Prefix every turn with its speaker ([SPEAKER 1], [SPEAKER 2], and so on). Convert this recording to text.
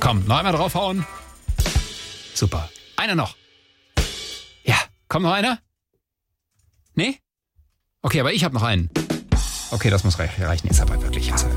[SPEAKER 1] Komm, noch einmal draufhauen. Super. Einer noch. Ja, kommt noch einer? Nee? Okay, aber ich habe noch einen. Okay, das muss reichen jetzt aber wirklich. Also